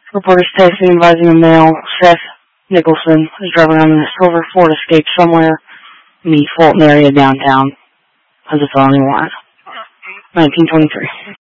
Reporters texting advising a male, Seth Nicholson, is driving around in a silver Ford Escape somewhere in the Fulton area downtown. Has a felony warrant. 1923.